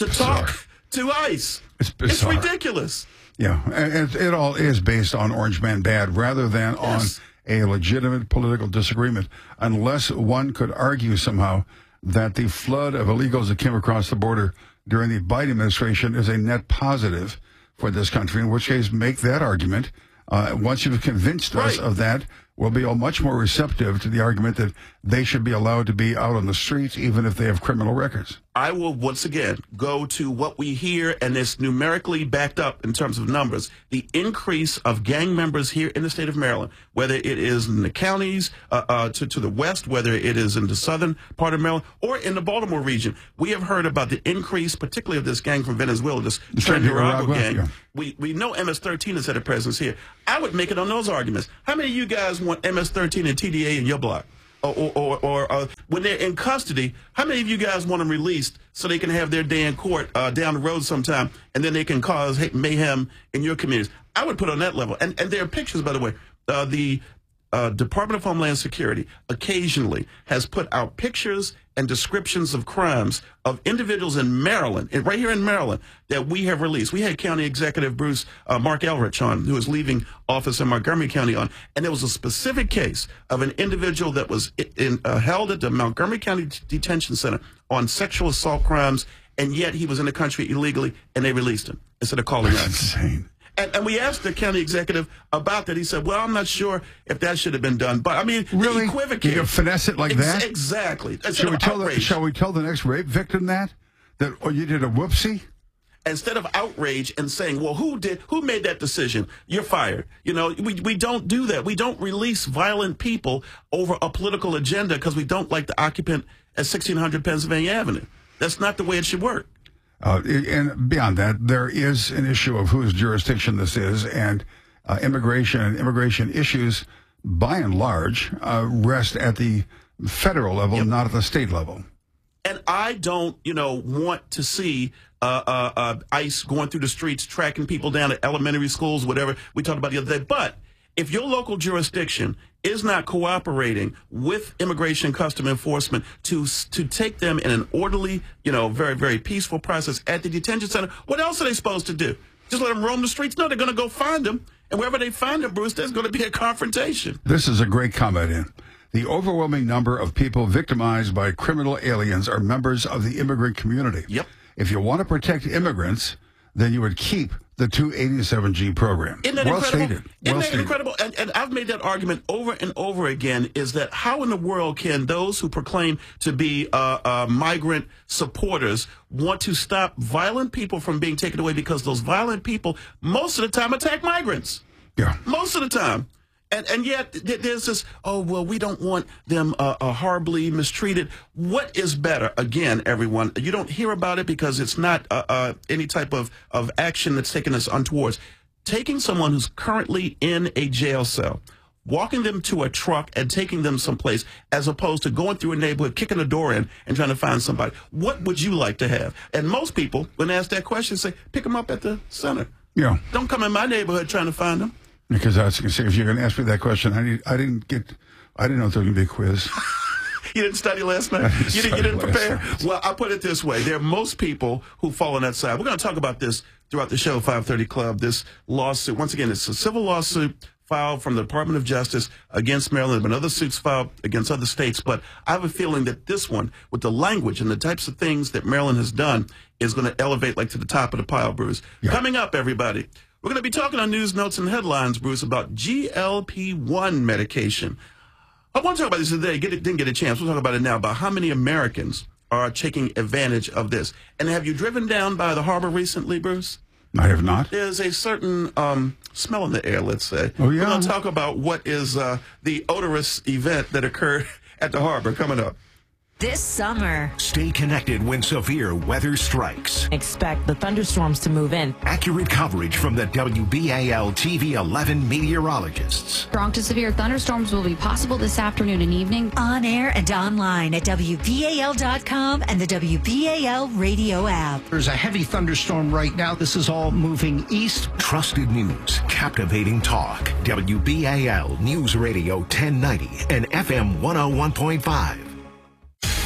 to ICE. It's ridiculous. Yeah, and it all is based on Orange Man Bad rather than on a legitimate political disagreement, unless one could argue somehow that the flood of illegals that came across the border during the Biden administration is a net positive for this country, in which case make that argument. Once you've convinced us of that, we'll be all much more receptive to the argument that they should be allowed to be out on the streets even if they have criminal records. I will once again go to what we hear, and it's numerically backed up in terms of numbers. The increase of gang members here in the state of Maryland, whether it is in the counties to the west, whether it is in the southern part of Maryland, or in the Baltimore region. We have heard about the increase, particularly of this gang from Venezuela, this Trinidad gang. Yeah. We know MS-13 has had a presence here. I would make it on those arguments. How many of you guys want MS-13 and TDA in your block? Or when they're in custody, how many of you guys want them released so they can have their day in court down the road sometime, and then they can cause mayhem in your communities? I would put on that level. And there are pictures, by the way. The Department of Homeland Security occasionally has put out pictures and descriptions of crimes of individuals in Maryland, and right here in Maryland, that we have released. We had County Executive Mark Elrich on, who is leaving office in Montgomery County on, and there was a specific case of an individual that was held at the Montgomery County Detention Center on sexual assault crimes, and yet he was in the country illegally, and they released him instead of calling us. Insane. And we asked the county executive about that. He said, well, I'm not sure if that should have been done. But, I mean, really? Equivocate. You can finesse it like that? Exactly. Shall we tell the next rape victim that you did a whoopsie? Instead of outrage and saying, well, who made that decision? You're fired. You know, we don't do that. We don't release violent people over a political agenda because we don't like the occupant at 1600 Pennsylvania Avenue. That's not the way it should work. And beyond that, there is an issue of whose jurisdiction this is, and immigration issues, by and large, rest at the federal level, not at the state level. And I don't, want to see ICE going through the streets, tracking people down at elementary schools, whatever we talked about the other day. But if your local jurisdiction is not cooperating with Immigration and Customs Enforcement to take them in an orderly, very, very peaceful process at the detention center, what else are they supposed to do? Just let them roam the streets? No, they're going to go find them. And wherever they find them, Bruce, there's going to be a confrontation. This is a great comment in. The overwhelming number of people victimized by criminal aliens are members of the immigrant community. Yep. If you want to protect immigrants, then you would keep the 287G program. Isn't that incredible? Isn't that stated. incredible? And I've made that argument over and over again, is that how in the world can those who proclaim to be migrant supporters want to stop violent people from being taken away, because those violent people most of the time attack migrants. Yeah. Most of the time. And yet there's this, we don't want them horribly mistreated. What is better? Again, everyone, you don't hear about it because it's not any type of action that's taken us untowards. Taking someone who's currently in a jail cell, walking them to a truck and taking them someplace, as opposed to going through a neighborhood, kicking a door in and trying to find somebody. What would you like to have? And most people, when they ask that question, say, pick them up at the center. Yeah. Don't come in my neighborhood trying to find them. Because I was going to say, if you're going to ask me that question, I didn't know there was going to be a quiz. You didn't study last night? You didn't prepare? Well, I'll put it this way. There are most people who fall on that side. We're going to talk about this throughout the show, 530 Club, this lawsuit. Once again, it's a civil lawsuit filed from the Department of Justice against Maryland. There have been other suits filed against other states, but I have a feeling that this one, with the language and the types of things that Maryland has done, is going to elevate to the top of the pile, Bruce. Yeah. Coming up, everybody, we're going to be talking on news, notes, and headlines, Bruce, about GLP-1 medication. I want to talk about this today. Didn't get a chance. We'll talk about it now, about how many Americans are taking advantage of this. And have you driven down by the harbor recently, Bruce? I have not. There's a certain smell in the air, let's say. Oh, yeah? We're going to talk about what is the odorous event that occurred at the harbor coming up. This summer, stay connected when severe weather strikes. Expect the thunderstorms to move in. Accurate coverage from the WBAL TV 11 meteorologists. Strong to severe thunderstorms will be possible this afternoon and evening. On air and online at WBAL.com and the WBAL radio app. There's a heavy thunderstorm right now. This is all moving east. Trusted news, captivating talk. WBAL News Radio 1090 and FM 101.5.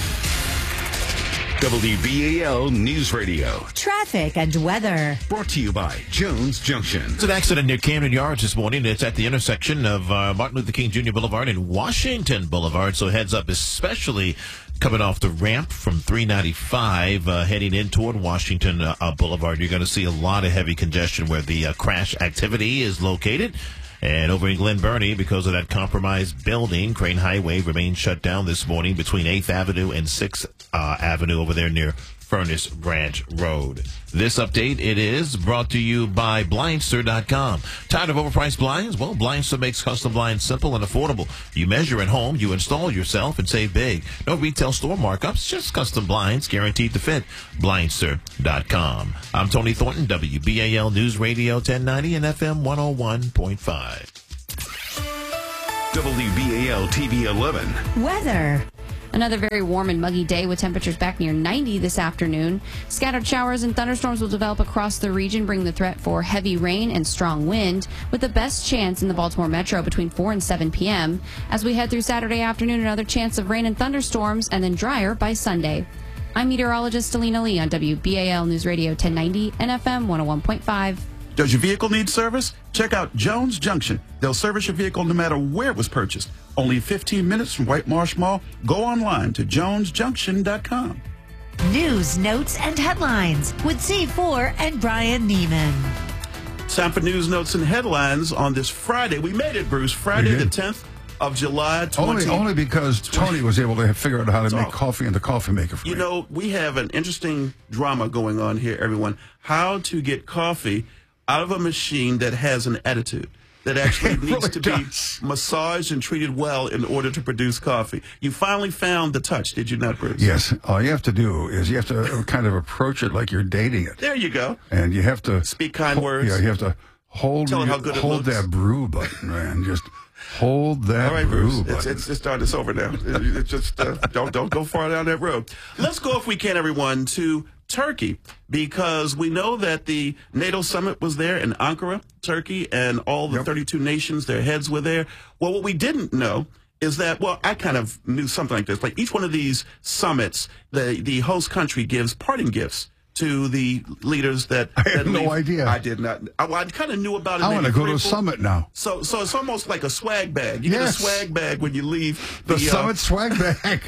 WBAL News Radio. Traffic and weather. Brought to you by Jones Junction. It's an accident near Camden Yards this morning. It's at the intersection of Martin Luther King Jr. Boulevard and Washington Boulevard. So heads up, especially coming off the ramp from 395 heading in toward Washington Boulevard. You're going to see a lot of heavy congestion where the crash activity is located. And over in Glen Burnie, because of that compromised building, Crane Highway remains shut down this morning between 8th Avenue and 6th Avenue over there near Furnace Branch Road. This update, it is brought to you by Blindster.com. Tired of overpriced blinds? Well, Blindster makes custom blinds simple and affordable. You measure at home, you install yourself, and save big. No retail store markups, just custom blinds guaranteed to fit. Blindster.com. I'm Tony Thornton, WBAL News Radio 1090 and FM 101.5. WBAL TV 11. Weather. Another very warm and muggy day with temperatures back near 90 this afternoon. Scattered showers and thunderstorms will develop across the region, bringing the threat for heavy rain and strong wind, with the best chance in the Baltimore metro between 4 and 7 p.m. As we head through Saturday afternoon, another chance of rain and thunderstorms, and then drier by Sunday. I'm meteorologist Alina Lee on WBAL News Radio 1090 and FM 101.5. Does your vehicle need service? Check out Jones Junction. They'll service your vehicle no matter where it was purchased. Only 15 minutes from White Marsh Mall. Go online to jonesjunction.com. News, notes, and headlines with C4 and Brian Neiman. Time for news, notes, and headlines on this Friday. We made it, Bruce. Friday the 10th of July. Only because Tony was able to figure out how to make coffee in the coffee maker for you. You know, we have an interesting drama going on here, everyone. How to get coffee out of a machine that has an attitude, that actually needs to be massaged and treated well in order to produce coffee. You finally found the touch, did you not, Bruce? Yes. All you have to do is you have to kind of approach it like you're dating it. There you go. And you have to speak kind words. Yeah, you have to hold that brew button, man. Just hold that brew button. It's starting us over now. It's just don't go far down that road. Let's go, if we can, everyone, to Turkey, because we know that the NATO summit was there in Ankara, Turkey, and all the 32 nations, their heads were there. Well, what we didn't know is that, well, I kind of knew something like this. Like each one of these summits, the host country gives parting gifts to the leaders that I had no idea. I did not. I kind of knew about it. I want to go to a summit now. So it's almost like a swag bag. You get a swag bag when you leave the summit swag bag.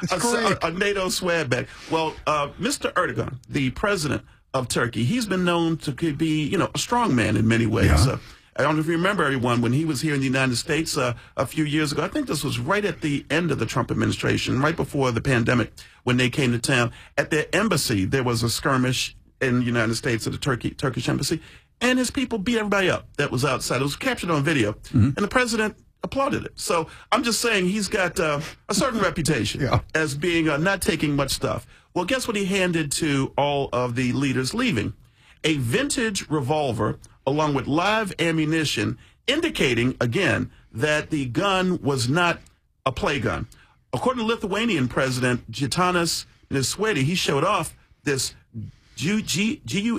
A NATO swag bag. Well, Mr. Erdogan, the president of Turkey, he's been known to be, a strong man in many ways. Yeah. I don't know if you remember, everyone, when he was here in the United States a few years ago. I think this was right at the end of the Trump administration, right before the pandemic, when they came to town. At their embassy, there was a skirmish in the United States at the Turkish embassy, and his people beat everybody up that was outside. It was captured on video, and the president applauded it. So I'm just saying he's got a certain reputation as being not taking much stuff. Well, guess what he handed to all of the leaders leaving? A vintage revolver along with live ammunition, indicating, again, that the gun was not a play gun. According to Lithuanian President Gitanas Nausėda, he showed off this G-U-M-U-S-A-Y.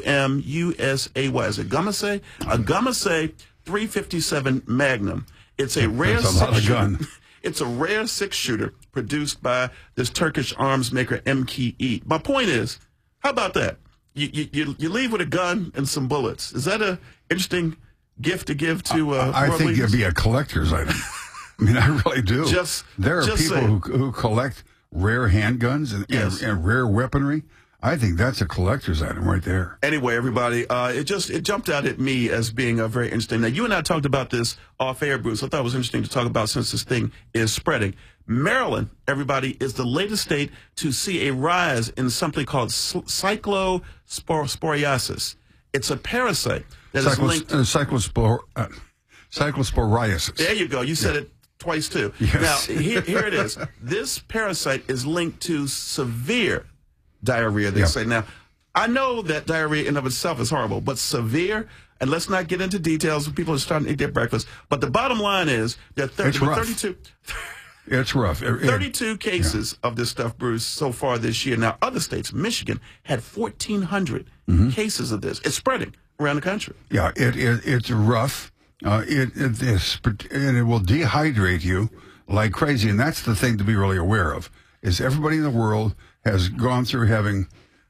Is it Gumasay? A Gumasay 357 Magnum. It's a rare six-shooter. It's a rare six-shooter produced by this Turkish arms maker MKE. My point is, how about that? You leave with a gun and some bullets. Is that a interesting gift to give to I think leaders? it'd be a collector's item. I mean, I really do. There are people who collect rare handguns and rare weaponry. I think that's a collector's item right there. Anyway, everybody, it jumped out at me as being very interesting. Now, you and I talked about this off air, Bruce. I thought it was interesting to talk about since this thing is spreading. Maryland, everybody, is the latest state to see a rise in something called cyclosporiasis. It's a parasite that is linked to cyclosporiasis. There you go. You said it twice, too. Yes. Now, here it is. This parasite is linked to severe diarrhea, they say. Now, I know that diarrhea in and of itself is horrible, but severe, and let's not get into details. People are starting to eat their breakfast. But the bottom line is that 32... It's rough. 32 cases of this stuff, Bruce, so far this year. Now, other states, Michigan, had 1,400 cases of this. It's spreading around the country. Yeah, it's rough. It will dehydrate you like crazy, and that's the thing to be really aware of. is everybody in the world has gone through having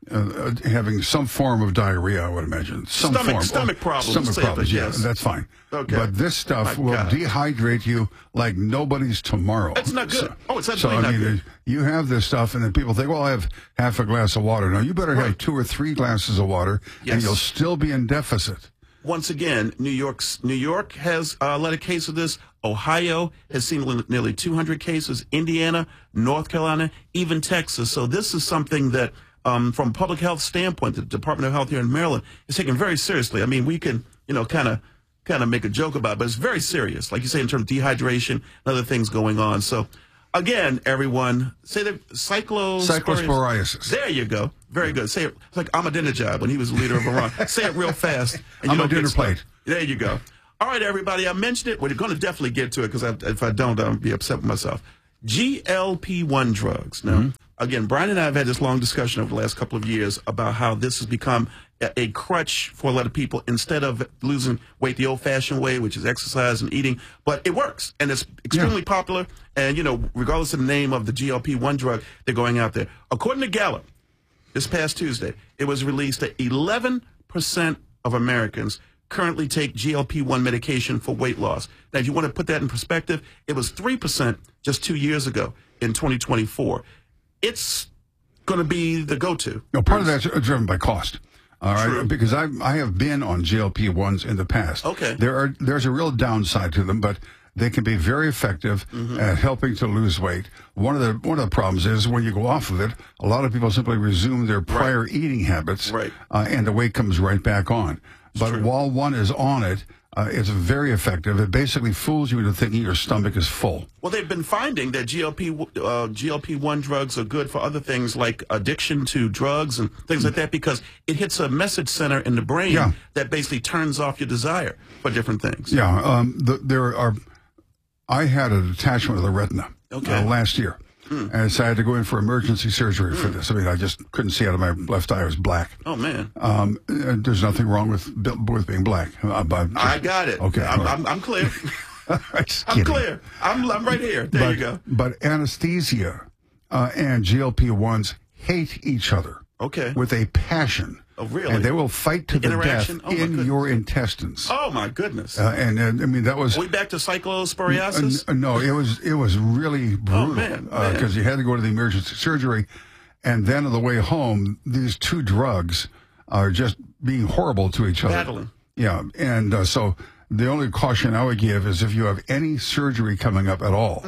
some form of diarrhea, I would imagine. Stomach problems. Stomach problems, yes. That's fine. Okay. But this stuff will dehydrate you like nobody's tomorrow. It's not good. It's absolutely so, I mean, not good. You have this stuff, and then people think, well, I have half a glass of water. No, you better have 2 or 3 glasses of water, and you'll still be in deficit. Once again, New York has led a case of this. Ohio has seen nearly 200 cases. Indiana, North Carolina, even Texas. So this is something that, from a public health standpoint, the Department of Health here in Maryland is taken very seriously. I mean, we can, kind of make a joke about it, but it's very serious. Like you say, in terms of dehydration and other things going on. So, again, everyone, say that cyclosporiasis. There you go. Very good. Say it. It's like Ahmadinejad when he was the leader of Iran. Say it real fast. And I'm a dinner plate. There you go. All right, everybody. I mentioned it. We're going to definitely get to it because if I don't, I'll be upset with myself. GLP-1 drugs. Now, again, Brian and I have had this long discussion over the last couple of years about how this has become a crutch for a lot of people instead of losing weight the old-fashioned way, which is exercise and eating. But it works, and it's extremely popular. And, regardless of the name of the GLP-1 drug, they're going out there. According to Gallup, this past Tuesday, it was released that 11% of Americans currently take GLP-1 medication for weight loss. Now, if you want to put that in perspective, it was 3% just 2 years ago in 2024. It's going to be the go-to. No, part of that's driven by cost. All right, because I have been on GLP-1s in the past. Okay. There's a real downside to them, but they can be very effective at helping to lose weight. One of the problems is when you go off of it, a lot of people simply resume their prior eating habits, and the weight comes right back on. But while one is on it, it's very effective. It basically fools you into thinking your stomach is full. Well, they've been finding that GLP-1 drugs are good for other things like addiction to drugs and things like that because it hits a message center in the brain that basically turns off your desire for different things. Yeah, I had a detachment of the retina last year. And so I had to go in for emergency surgery for this. I mean, I just couldn't see out of my left eye. I was black. Oh, man. There's nothing wrong with being black. I got it. Okay. I'm clear. I'm clear. I'm right here. There you go. But anesthesia and GLP-1s hate each other. Okay. With a passion. Oh, really? And they will fight to the death in your intestines. Oh, my goodness. And I mean, that was... Are we back to cyclosporiasis? No, it was really brutal. Oh, man. Because you had to go to the emergency surgery. And then on the way home, these 2 drugs are just being horrible to each other. Battling. Yeah. And so the only caution I would give is if you have any surgery coming up at all,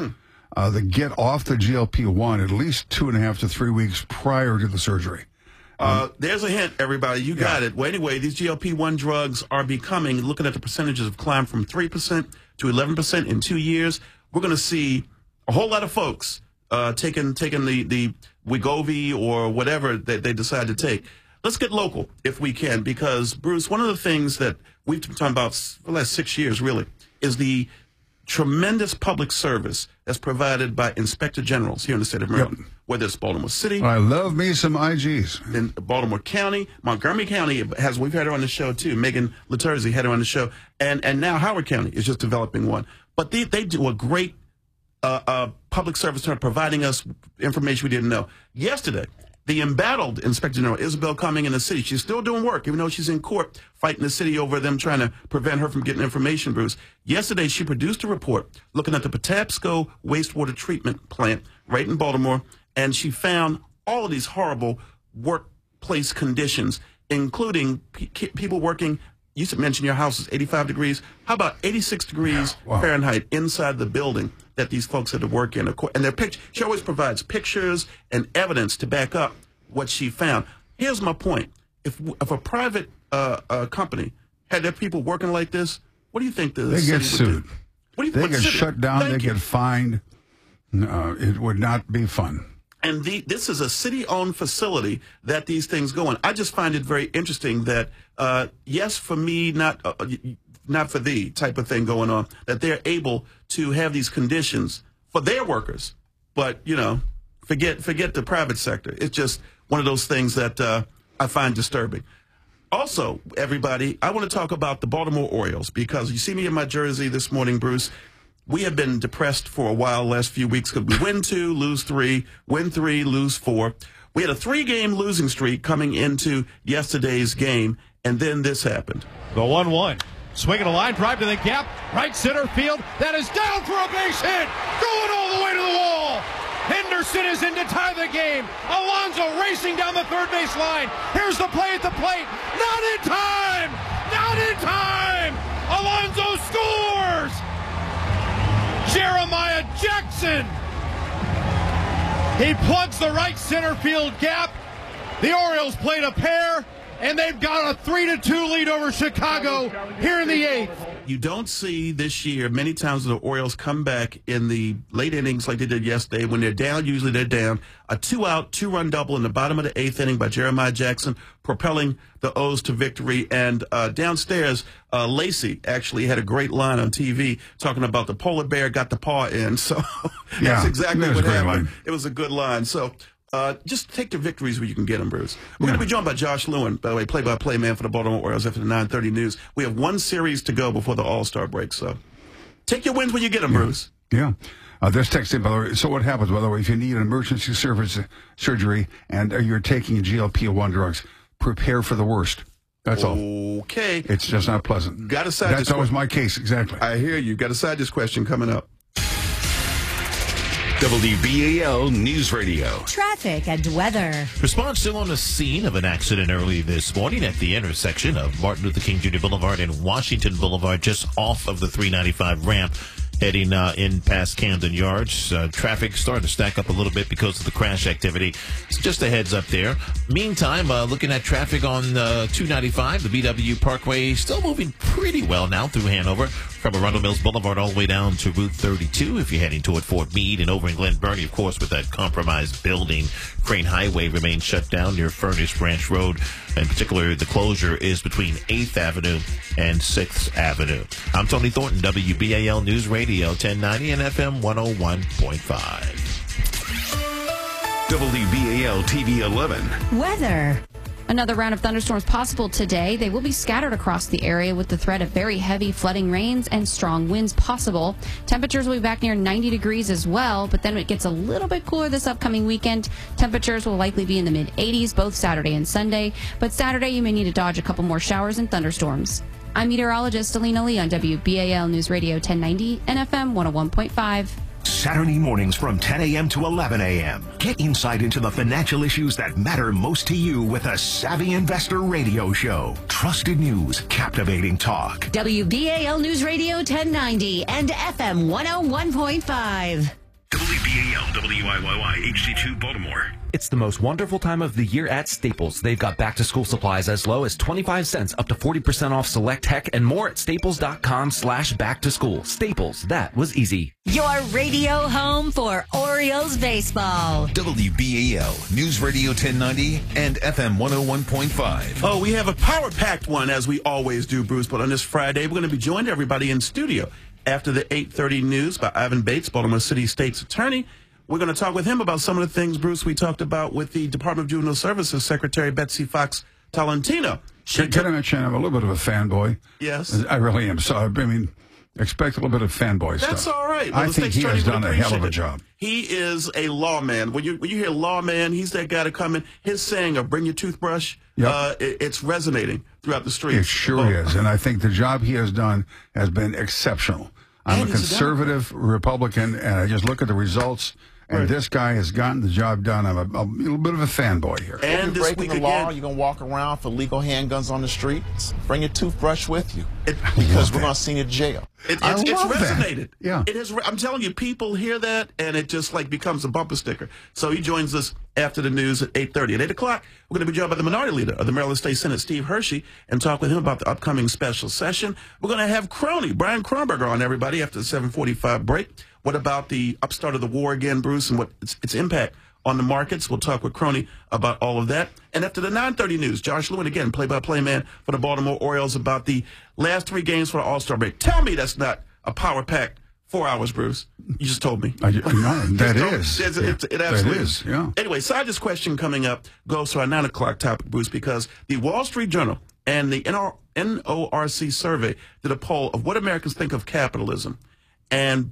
get off the GLP-1 at least 2.5 to 3 weeks prior to the surgery. There's a hint, everybody. You got it. Well, anyway, these GLP-1 drugs are becoming, looking at the percentages, have climbed from 3% to 11% in 2 years. We're going to see a whole lot of folks taking the Wegovy or whatever that they decide to take. Let's get local, if we can, because, Bruce, one of the things that we've been talking about for the last 6 years, really, is the tremendous public service that's provided by inspector generals here in the state of Maryland, whether it's Baltimore City. I love me some IGs. In Baltimore County, Montgomery County we've had her on the show too. Megan Laturzy had her on the show. And now Howard County is just developing one. But they do a great public service in providing us information we didn't know. Yesterday, the embattled Inspector General, Isabel Cumming, in the city, she's still doing work, even though she's in court fighting the city over them trying to prevent her from getting information, Bruce. Yesterday, she produced a report looking at the Patapsco wastewater treatment plant right in Baltimore, and she found all of these horrible workplace conditions, including people working. You mentioned your house is 85 degrees. How about 86 degrees Fahrenheit inside the building that these folks had to work in? And their she always provides pictures and evidence to back up what she found. Here's my point. If a private company had their people working like this, what do you think the city would sued. Do? What do you, they get shut down. They get fined. It would not be fun. And this is a city-owned facility that these things go on. I just find it very interesting that, yes, for me, not for thee type of thing going on, that they're able to have these conditions for their workers. But, forget the private sector. It's just one of those things that I find disturbing. Also, everybody, I want to talk about the Baltimore Orioles because you see me in my jersey this morning, Bruce. we have been depressed for a while the last few weeks because we win 2, lose 3, win 3, lose 4. We had a 3-game losing streak coming into yesterday's game, and then this happened. The 1-1. Swinging a line drive to the gap. Right center field. That is down for a base hit. Going all the way to the wall. Henderson is in to tie the game. Alonso racing down the third base line. Here's the play at the plate. Not in time. Not in time. Alonso scores. Jeremiah Jackson. He plugs the right center field gap. The Orioles played a pair, and they've got a 3-2 lead over Chicago here in the 8th. You don't see this year many times the Orioles come back in the late innings like they did yesterday. When they're down, usually they're down. A 2-out, 2-run double in the bottom of the 8th inning by Jeremiah Jackson, propelling the O's to victory. And downstairs, Lacey actually had a great line on TV talking about the polar bear got the paw in. So that's exactly what happened. It was a good line. So just take the victories where you can get them, Bruce. We're going to be joined by Josh Lewin, by the way, play-by-play man for the Baltimore Orioles after the 9:30 news. We have one series to go before the All-Star break, so take your wins when you get them, Bruce. Yeah. This text in, by the way, so what happens, by the way, if you need an emergency surgery and you're taking GLP-1 drugs, prepare for the worst. That's all. Okay. It's just not pleasant. Got a side. That's always my case, exactly. I hear you. Got a side this question coming up. WBAL News Radio. Traffic and weather. Response still on the scene of an accident early this morning at the intersection of Martin Luther King Jr. Boulevard and Washington Boulevard, just off of the 395 ramp. Heading in past Camden Yards. Traffic starting to stack up a little bit because of the crash activity. So just a heads up there. Meantime, looking at traffic on 295, the BW Parkway, still moving pretty well now through Hanover. From Arundel Mills Boulevard all the way down to Route 32 if you're heading toward Fort Meade, and over in Glen Burnie, of course, with that compromised building. Crane Highway remains shut down near Furnace Branch Road. In particular, the closure is between 8th Avenue and 6th Avenue. I'm Tony Thornton, WBAL News Radio 1090 and FM 101.5. WBAL TV 11. Weather. Another round of thunderstorms possible today. They will be scattered across the area with the threat of very heavy flooding rains and strong winds possible. Temperatures will be back near 90 degrees as well, but then it gets a little bit cooler this upcoming weekend. Temperatures will likely be in the mid-80s both Saturday and Sunday, but Saturday you may need to dodge a couple more showers and thunderstorms. I'm meteorologist Alina Lee on WBAL News Radio 1090 and FM 101.5. Saturday mornings from 10 a.m. to 11 a.m. Get insight into the financial issues that matter most to you with a Savvy Investor radio show. Trusted news, captivating talk. WBAL News Radio 1090 and FM 101.5. WBAL WIYY HD2 Baltimore. It's the most wonderful time of the year at Staples. They've got back-to-school supplies as low as 25 cents up to 40% off select tech and more at staples.com/back-to-school. Staples, that was easy. Your radio home for Orioles baseball. WBAL News Radio 1090 and FM 101.5. Oh, we have a power-packed one, as we always do, Bruce. But on this Friday, we're going to be joined, everybody, in studio after the 8:30 news by Ivan Bates, Baltimore City State's attorney. We're going to talk with him about some of the things, Bruce, we talked about with the Department of Juvenile Services Secretary Betsy Fox Tolentino. Can I mention I'm a little bit of a fanboy? Yes. I really am. So, I mean, expect a little bit of fanboy stuff. That's all right. Well, I think he has done a hell of a job. He is a lawman. When you hear lawman, he's that guy to come in. His saying of bring your toothbrush, it's resonating throughout the streets. It sure is. And I think the job he has done has been exceptional. I'm a conservative Republican, and I just look at the results. And this guy has gotten the job done. I'm a little bit of a fanboy here. And if you're breaking the law, you're going to walk around for legal handguns on the streets. Bring your toothbrush with you because we're going to send you to jail. It's resonated. Yeah. It has. I'm telling you, people hear that, and it just like becomes a bumper sticker. So he joins us after the news at 8:30. At 8 o'clock, we're going to be joined by the Minority Leader of the Maryland State Senate, Steve Hershey, and talk with him about the upcoming special session. We're going to have Brian Kronberger on, everybody, after the 7:45 break. What about the upstart of the war again, Bruce, and what its impact on the markets? We'll talk with Crony about all of that. And after the 9:30 news, Josh Lewin, again, play-by-play man for the Baltimore Orioles, about the last 3 games for the All-Star break. Tell me that's not a power-packed 4 hours, Bruce. You just told me. No, that is. It absolutely is. Yeah. Anyway, side this question coming up goes to our 9 o'clock topic, Bruce, because the Wall Street Journal and the NORC survey did a poll of what Americans think of capitalism. And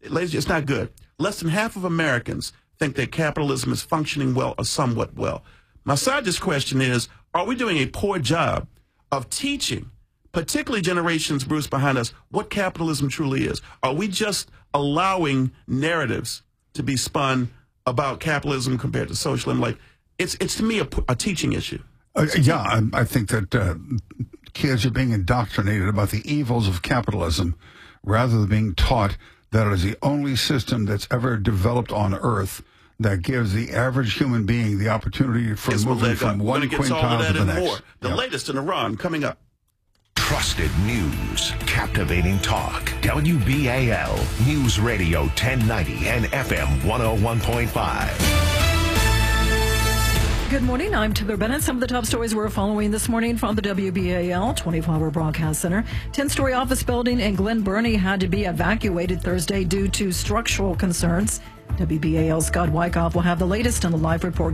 ladies, it's not good. Less than half of Americans think that capitalism is functioning well or somewhat well. My scientist question is, are we doing a poor job of teaching, particularly generations, Bruce, behind us, what capitalism truly is? Are we just allowing narratives to be spun about capitalism compared to socialism? Like, it's to me a teaching issue. Yeah, I think that kids are being indoctrinated about the evils of capitalism rather than being taught that it is the only system that's ever developed on Earth that gives the average human being the opportunity for moving from one quintile to the next. More. The latest in Iran coming up. Trusted news, captivating talk. WBAL News Radio 1090 and FM 101.5. Good morning. I'm Taylor Bennett. Some of the top stories we're following this morning from the WBAL 24-hour broadcast center. 10-story office building in Glen Burnie had to be evacuated Thursday due to structural concerns. WBAL's Scott Wyckoff will have the latest on the live report.